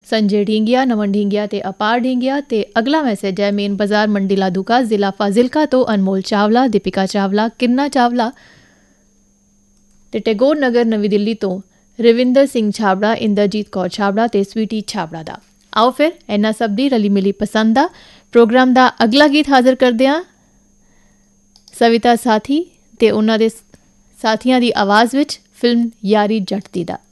संजय ढींगिया, नमन ढींगिया ते अपार ढींगिया। ते अगला मैसेज है मेन बाजार मंडी लादूका जिला फाजिलका तो अनमोल चावला, दीपिका चावला, किन्ना चावला ते टैगोर नगर नवी दिल्ली तो रविंदर सिंह छाबड़ा, इंद्रजीत कौर छाबड़ा ते स्वीटी छाबड़ा दा। आओ फिर इन्ना सब दी रली मिली पसंद दा प्रोग्राम दा अगला गीत हाजिर करदे हां सविता साथी ते उन्हां दे साथियां दी आवाज़ विच फिल्म यारी जट दी दा।